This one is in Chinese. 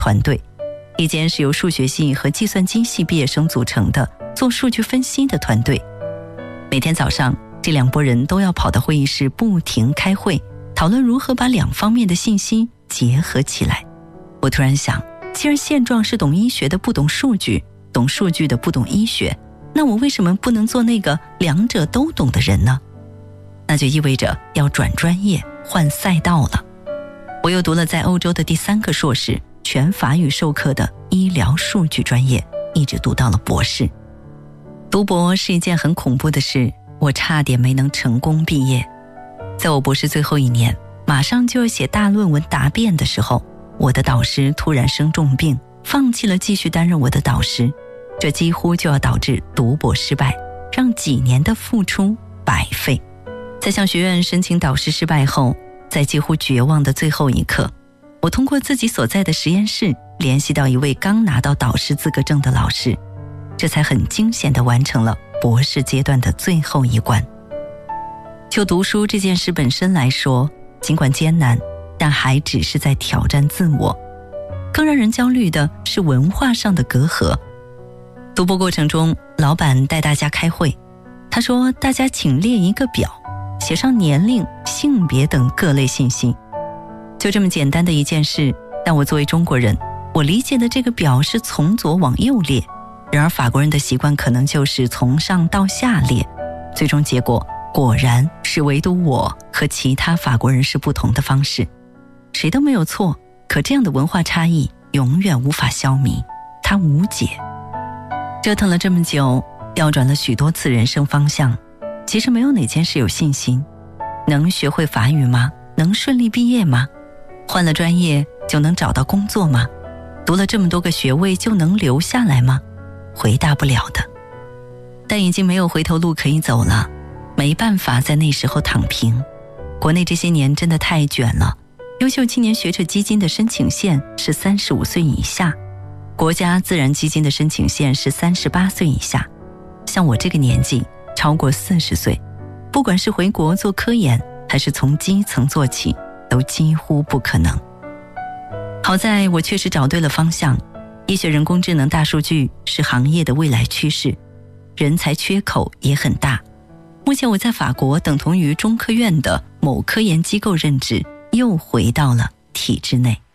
团队，一间是由数学系和计算机系毕业生组成的做数据分析的团队。每天早上，这2拨人都要跑到会议室不停开会，讨论如何把2方面的信息结合起来。我突然想，既然现状是懂医学的不懂数据，懂数据的不懂医学，那我为什么不能做那个2者都懂的人呢？那就意味着要转专业，换赛道了。我又读了在欧洲的第3个硕士，全法语授课的医疗数据专业，一直读到了博士。读博是一件很恐怖的事，我差点没能成功毕业。在我博士最后1年，马上就要写大论文答辩的时候，我的导师突然生重病，放弃了继续担任我的导师，这几乎就要导致读博失败，让几年的付出白费。在向学院申请导师失败后，在几乎绝望的最后一刻，我通过自己所在的实验室联系到一位刚拿到导师资格证的老师，这才很惊险地完成了博士阶段的最后一关。就读书这件事本身来说，尽管艰难，但还只是在挑战自我。更让人焦虑的是文化上的隔阂。读博过程中，老板带大家开会，他说大家请列一个表，写上年龄、性别等各类信息。就这么简单的一件事，但我作为中国人，我理解的这个表是从左往右列，然而法国人的习惯可能就是从上到下列，最终结果果然是唯独我和其他法国人是不同的方式。谁都没有错，可这样的文化差异永远无法消弭，它无解。折腾了这么久，调转了许多次人生方向，其实没有哪件事有信心。能学会法语吗？能顺利毕业吗？换了专业就能找到工作吗？读了这么多个学位就能留下来吗？回答不了的。但已经没有回头路可以走了，没办法在那时候躺平。国内这些年真的太卷了，优秀青年学者基金的申请线是35岁以下，国家自然基金的申请线是38岁以下。像我这个年纪，超过40岁，不管是回国做科研，还是从基层做起，都几乎不可能。好在我确实找对了方向，医学人工智能大数据是行业的未来趋势，人才缺口也很大。目前我在法国等同于中科院的某科研机构任职，又回到了体制内。